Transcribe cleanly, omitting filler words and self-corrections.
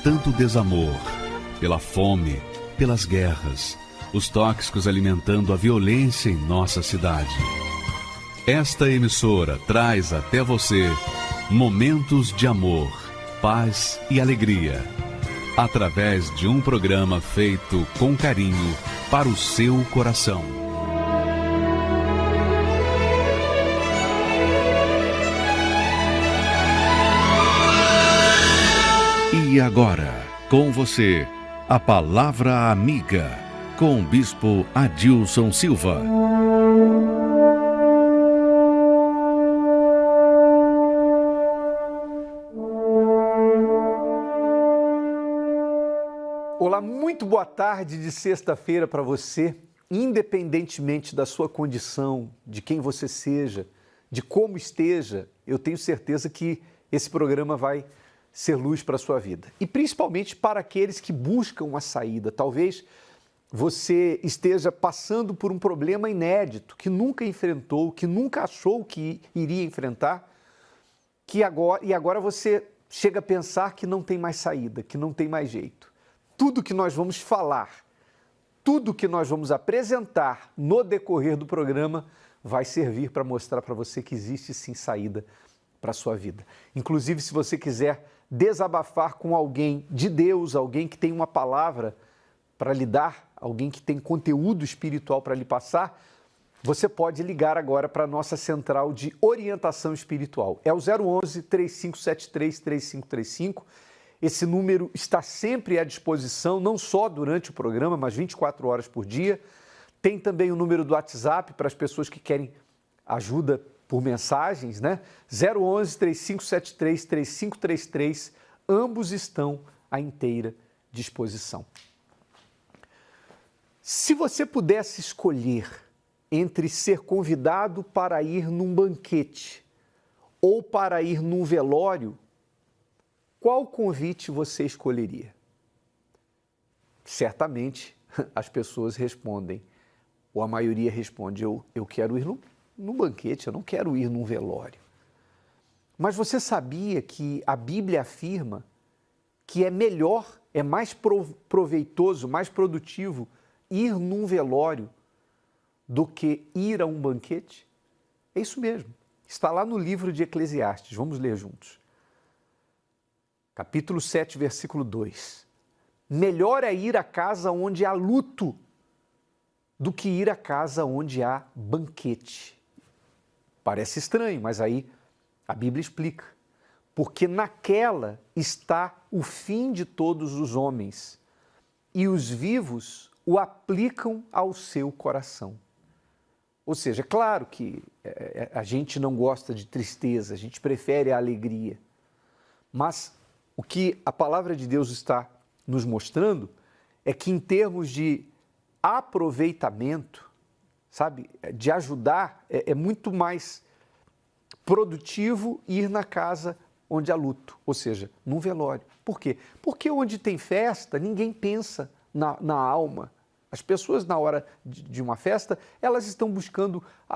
tanto desamor, pela fome, pelas guerras, os tóxicos alimentando a violência em nossa cidade. Esta emissora traz até você momentos de amor, paz e alegria, através de um programa feito com carinho para o seu coração. E agora, com você, a Palavra Amiga, com o Bispo Adilson Silva. Olá, muito boa tarde de sexta-feira para você, independentemente da sua condição, de quem você seja, de como esteja, eu tenho certeza que esse programa vai ser luz para a sua vida. E principalmente para aqueles que buscam uma saída. Talvez você esteja passando por um problema inédito, que nunca enfrentou, que nunca achou que iria enfrentar, e agora você chega a pensar que não tem mais saída, que não tem mais jeito. Tudo que nós vamos falar, tudo que nós vamos apresentar no decorrer do programa vai servir para mostrar para você que existe sim saída para a sua vida. Inclusive, se você quiser desabafar com alguém de Deus, alguém que tem uma palavra para lhe dar, alguém que tem conteúdo espiritual para lhe passar, você pode ligar agora para a nossa central de orientação espiritual. É o 011-3573-3535. Esse número está sempre à disposição, não só durante o programa, mas 24 horas por dia. Tem também o número do WhatsApp para as pessoas que querem ajuda por mensagens, né? 011-3573-3533, ambos estão à inteira disposição. Se você pudesse escolher entre ser convidado para ir num banquete ou para ir num velório, qual convite você escolheria? Certamente as pessoas respondem, ou a maioria responde, eu quero ir num banquete, eu não quero ir num velório. Mas você sabia que a Bíblia afirma que é melhor, é mais proveitoso, mais produtivo ir num velório do que ir a um banquete? É isso mesmo. Está lá no livro de Eclesiastes. Vamos ler juntos. Capítulo 7, versículo 2. Melhor é ir à casa onde há luto do que ir à casa onde há banquete. Parece estranho, mas aí a Bíblia explica. Porque naquela está o fim de todos os homens, e os vivos o aplicam ao seu coração. Ou seja, é claro que a gente não gosta de tristeza, a gente prefere a alegria. Mas o que a palavra de Deus está nos mostrando é que em termos de aproveitamento, sabe, de ajudar, é muito mais produtivo ir na casa onde há luto, ou seja, num velório. Por quê? Porque onde tem festa, ninguém pensa na alma. As pessoas, na hora de uma festa, elas estão buscando